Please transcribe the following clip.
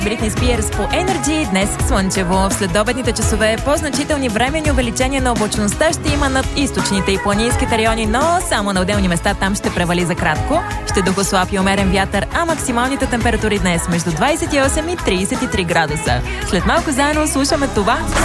Бритни Спиърс по Energy. Днес слънчево. В следобедните часове по-значителни временни увеличения на облачността ще има над източните и планинските райони, но само на отделни места там ще превали за кратко. Ще духа слаб и умерен вятър, а максималните температури днес между 28 и 33 градуса. След малко заедно слушаме това.